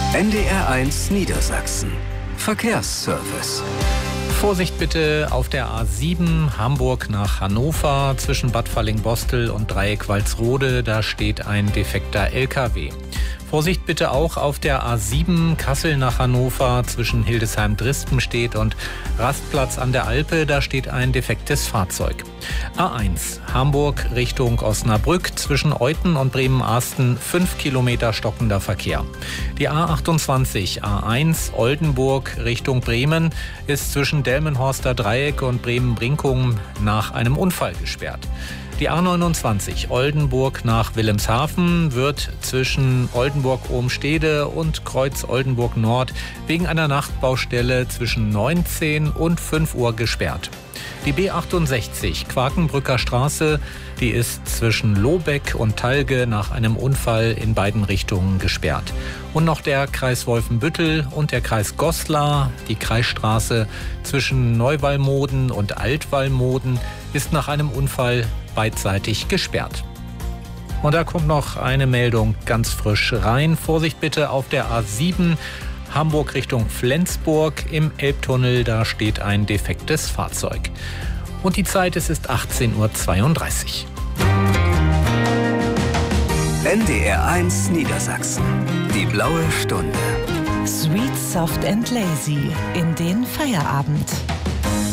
NDR1 Niedersachsen. Verkehrsservice. Vorsicht bitte auf der A7 Hamburg nach Hannover zwischen Bad Fallingbostel und Dreieck Walsrode. Da steht ein defekter LKW. Vorsicht bitte auch auf der A7 Kassel nach Hannover zwischen Hildesheim-Drispenstedt und Rastplatz an der Alpe. Da steht ein defektes Fahrzeug. A1 Hamburg Richtung Osnabrück zwischen Euthen und Bremen-Arsten 5 Kilometer stockender Verkehr. Die A28 A1 Oldenburg Richtung Bremen ist zwischen Delmenhorster Dreieck und Bremen-Brinkum nach einem Unfall gesperrt. Die A29 Oldenburg nach Wilhelmshaven wird zwischen Oldenburg-Ohmstede und Kreuz Oldenburg Nord wegen einer Nachtbaustelle zwischen 19 und 5 Uhr gesperrt. Die B68 Quakenbrücker Straße, die ist zwischen Lobeck und Talge nach einem Unfall in beiden Richtungen gesperrt. Und noch der Kreis Wolfenbüttel und der Kreis Goslar, die Kreisstraße zwischen Neuwallmoden und Altwallmoden, ist nach einem Unfall beidseitig gesperrt. Und da kommt noch eine Meldung ganz frisch rein. Vorsicht bitte auf der A7 Hamburg Richtung Flensburg im Elbtunnel, da steht ein defektes Fahrzeug. Und die Zeit, es ist 18:32 Uhr. NDR1 Niedersachsen. Die blaue Stunde. Sweet, soft and lazy in den Feierabend.